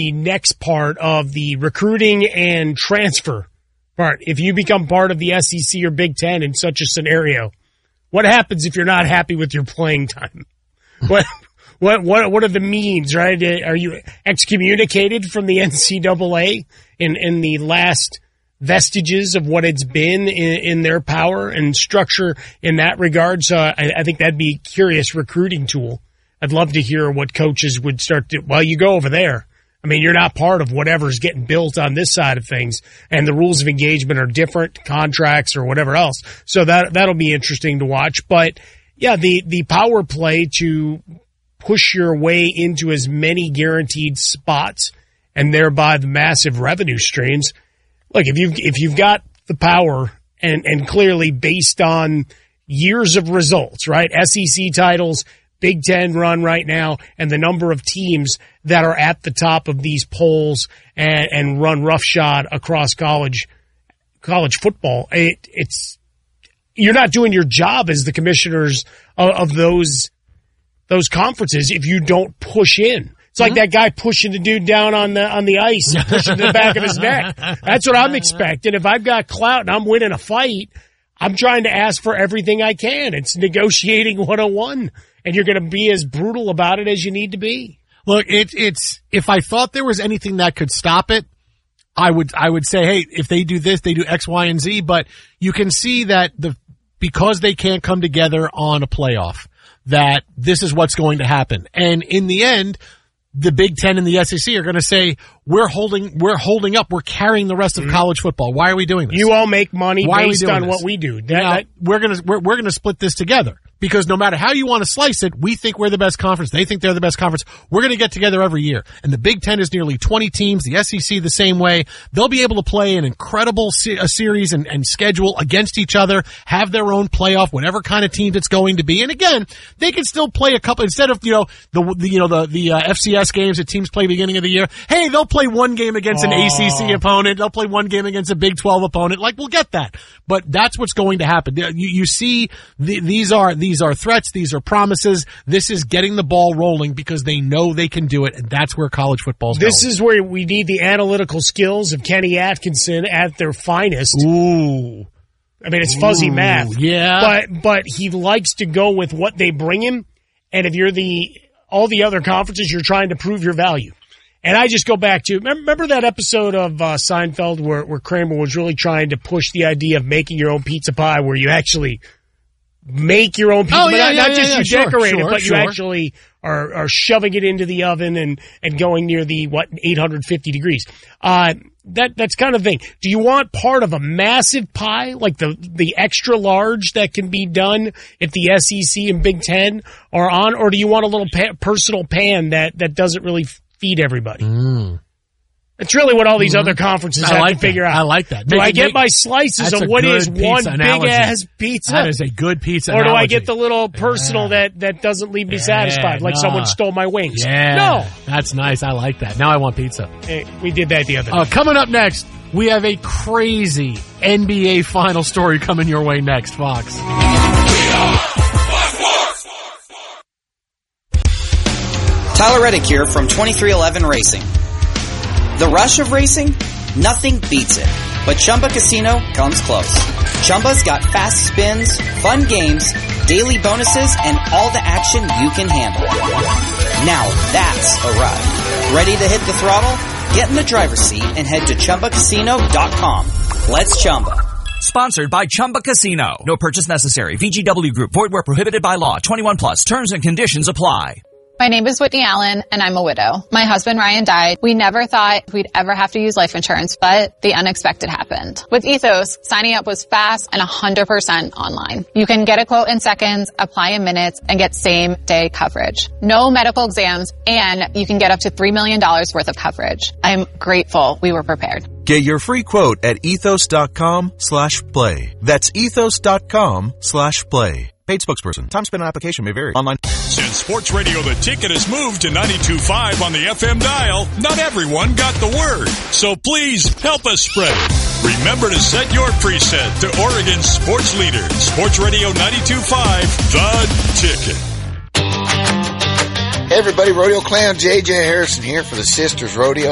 the next part of the recruiting and transfer part. If you become part of the SEC or Big Ten in such a scenario, what happens if you're not happy with your playing time? What are the means, right? Are you excommunicated from the NCAA in the last vestiges of what it's been in their power and structure in that regard? So I think that'd be a curious recruiting tool. I'd love to hear what coaches would start to, well, you go over there. I mean, you're not part of whatever's getting built on this side of things, and the rules of engagement are different, contracts or whatever else. So that'll be interesting to watch. But yeah, the power play to push your way into as many guaranteed spots and thereby the massive revenue streams. Look, if you've got the power and clearly based on years of results, right? SEC titles, Big Ten run right now, and the number of teams that are at the top of these polls and run roughshod across college football. It's you're not doing your job as the commissioners of those conferences if you don't push in. It's like that guy pushing the dude down on the ice, pushing to the back of his neck. That's what I'm expecting. If I've got clout and I'm winning a fight, I'm trying to ask for everything I can. It's negotiating 101. And you're going to be as brutal about it as you need to be. Look, it's if I thought there was anything that could stop it, I would say, hey, if they do this, they do X, Y, and Z. But you can see that because they can't come together on a playoff, that this is what's going to happen. And in the end, the Big Ten and the SEC are going to say, we're holding up, we're carrying the rest of college football. Why are we doing this? You all make money based on what we do. We're going to split this together. Because no matter how you want to slice it, we think we're the best conference. They think they're the best conference. We're going to get together every year. And the Big Ten is nearly 20 teams. The SEC the same way. They'll be able to play an incredible series and schedule against each other, have their own playoff, whatever kind of team it's going to be. And again, they can still play a couple, instead of, the FCS games that teams play beginning of the year. Hey, they'll play one game against an ACC opponent. They'll play one game against a Big 12 opponent. Like, we'll get that. But that's what's going to happen. You see, these are threats. These are promises. This is getting the ball rolling because they know they can do it, and that's where college football's going. This is where we need the analytical skills of Kenny Atkinson at their finest. Ooh. I mean, it's fuzzy math. Yeah. But he likes to go with what they bring him, and if you're all the other conferences, you're trying to prove your value. And I just go back to, remember that episode of Seinfeld where Kramer was really trying to push the idea of making your own pizza pie, where you actually make your own pizza, not just decorate it, but you actually are shoving it into the oven and going near the 850 degrees. That's kind of thing. Do you want part of a massive pie, like the extra large that can be done if the SEC and Big Ten are on, or do you want a little personal pan that doesn't really feed everybody? It's really what all these other conferences have to figure out. I like that. Do I get my slices of what is one big-ass pizza? That is a good pizza Or do analogy. I get the little personal that doesn't leave me satisfied, like someone stole my wings? Yeah. No. That's nice. I like that. Now I want pizza. Hey, we did that the other day. Coming up next, we have a crazy NBA final story coming your way next, Fox. Tyler Reddick here from 2311 Racing. The rush of racing? Nothing beats it. But Chumba Casino comes close. Chumba's got fast spins, fun games, daily bonuses, and all the action you can handle. Now that's a ride. Ready to hit the throttle? Get in the driver's seat and head to ChumbaCasino.com. Let's Chumba. Sponsored by Chumba Casino. No purchase necessary. VGW Group. Void where prohibited by law. 21 plus. Terms and conditions apply. My name is Whitney Allen, and I'm a widow. My husband, Ryan, died. We never thought we'd ever have to use life insurance, but the unexpected happened. With Ethos, signing up was fast and 100% online. You can get a quote in seconds, apply in minutes, and get same-day coverage. No medical exams, and you can get up to $3 million worth of coverage. I'm grateful we were prepared. Get your free quote at ethos.com/play. That's ethos.com/play. Paid spokesperson. Time spent on application may vary. Online. Since Sports Radio The Ticket has moved to 92.5 on the FM dial, not everyone got the word. So please help us spread it. Remember to set your preset to Oregon's sports leader. Sports Radio 92.5, The Ticket. Hey everybody, Rodeo Clown JJ Harrison here for the Sisters Rodeo.